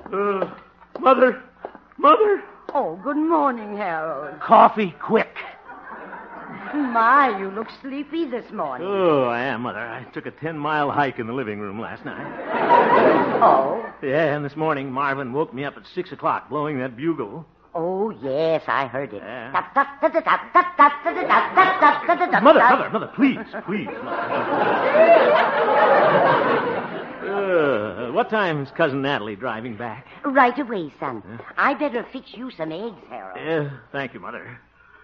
Mother! Mother! Oh, good morning, Harold. Coffee, quick. My, you look sleepy this morning. Oh, I am, Mother. I took a 10-mile hike in the living room last night. Oh? Yeah, and this morning Marvin woke me up at 6 o'clock blowing that bugle. Oh, yes, I heard it. Yeah. Mother, please. What time's Cousin Natalie driving back? Right away, son. I better fix you some eggs, Harold. Thank you, Mother.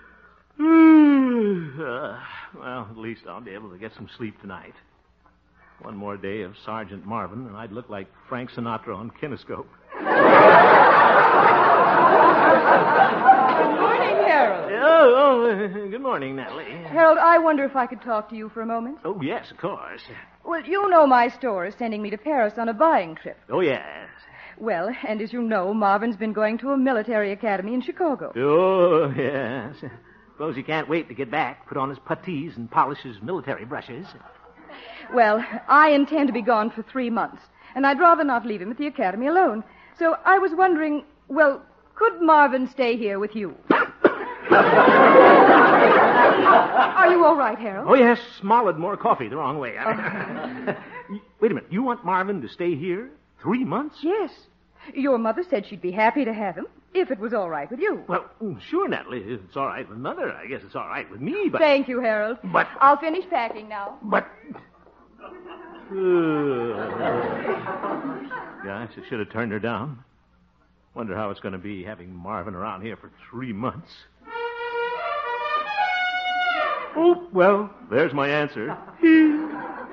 Well, at least I'll be able to get some sleep tonight. One more day of Sergeant Marvin, and I'd look like Frank Sinatra on Kinescope. Good morning, Harold. Good morning, Natalie. Harold, I wonder if I could talk to you for a moment. Oh, yes, of course. Well, you know my store is sending me to Paris on a buying trip. Oh, yes. Well, and as you know, Marvin's been going to a military academy in Chicago. Oh, yes. Suppose he can't wait to get back, put on his puttees, and polish his military brushes. Well, I intend to be gone for 3 months, and I'd rather not leave him at the academy alone. So I was wondering, well, could Marvin stay here with you? Are you all right, Harold? Oh, yes, swallowed more coffee the wrong way. Wait a minute. You want Marvin to stay here 3 months? Yes. Your mother said she'd be happy to have him, if it was all right with you. Well, sure, Natalie. If it's all right with Mother, I guess it's all right with me, but... Thank you, Harold. But... I'll finish packing now. But... Gosh, I should have turned her down. Wonder how it's going to be having Marvin around here for 3 months. Oh, well, there's my answer.